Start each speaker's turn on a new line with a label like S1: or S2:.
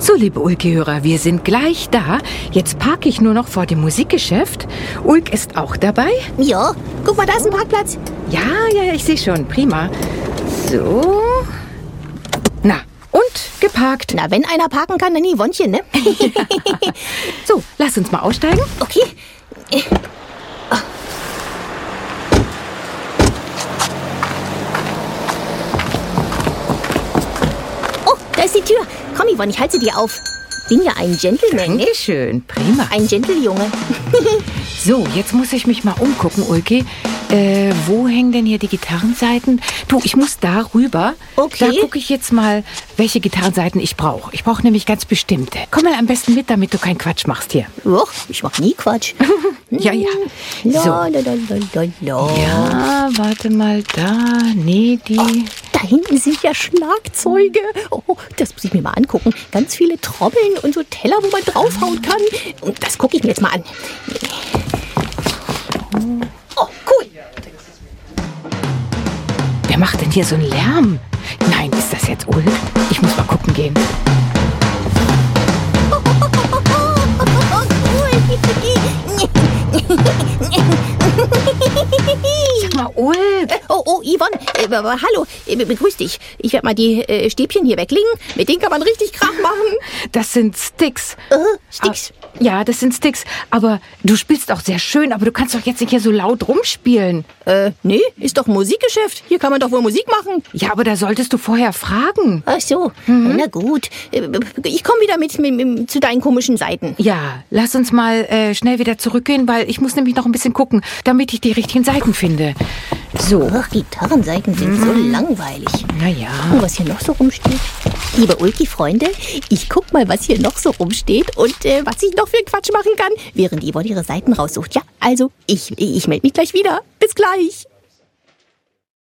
S1: So, liebe Ulki-Hörer, wir sind gleich da. Jetzt parke ich nur noch vor dem Musikgeschäft. Ulk ist auch dabei.
S2: Ja, guck mal, da ist ein Parkplatz.
S1: Ja, ich sehe schon. Prima. So. Na, und geparkt.
S2: Na, wenn einer parken kann, dann Yvonnchen, ne?
S1: So, lass uns mal aussteigen.
S2: Okay. Oh, da ist die Tür. Komm, Yvonne, ich halte sie dir auf. Bin ja ein Gentleman, ne?
S1: Dankeschön, prima.
S2: Ein Gentle-Junge.
S1: So, jetzt muss ich mich mal umgucken, Ulki. Wo hängen denn hier die Gitarrenseiten? Du, ich muss da rüber.
S2: Okay.
S1: Da gucke ich jetzt mal, welche Gitarrenseiten ich brauche. Ich brauche nämlich ganz bestimmte. Komm mal am besten mit, damit du keinen Quatsch machst hier.
S2: Och, ich mach nie Quatsch.
S1: Ja. So. Ja, warte mal, da. Nee, die...
S2: Da hinten sind ja Schlagzeuge. Oh, das muss ich mir mal angucken. Ganz viele Trommeln und so Teller, wo man draufhauen kann. Und das gucke ich mir jetzt mal an. Oh, cool.
S1: Wer macht denn hier so einen Lärm? Nein, ist das jetzt Ulk? Ich muss mal gucken gehen. Sag mal, Ulk.
S2: Oh, Yvonne, hallo, begrüß dich. Ich werde mal die Stäbchen hier weglegen. Mit denen kann man richtig Krach machen.
S1: Das sind Sticks.
S2: Sticks.
S1: Ja, das sind Sticks. Aber du spielst auch sehr schön, aber du kannst doch jetzt nicht hier so laut rumspielen.
S2: Nee, ist doch Musikgeschäft. Hier kann man doch wohl Musik machen.
S1: Ja, aber da solltest du vorher fragen.
S2: Ach so, na gut. Ich komme wieder mit zu deinen komischen Seiten.
S1: Ja, lass uns mal schnell wieder zurückgehen, weil ich muss nämlich noch ein bisschen gucken, damit ich die richtigen Seiten finde. So.
S2: Ach, Gitarrenseiten sind so langweilig.
S1: Naja.
S2: Und was hier noch so rumsteht? Liebe Ulki-Freunde, ich guck mal, was hier noch so rumsteht und was ich noch für Quatsch machen kann, während Yvonne ihre Seiten raussucht. Ja, also, ich melde mich gleich wieder. Bis gleich.